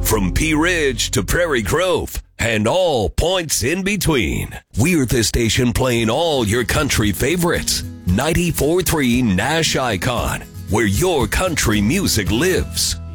from Pea Ridge to Prairie Grove and all points in between. We're the station playing all your country favorites. 94.3 Nash Icon, where your country music lives.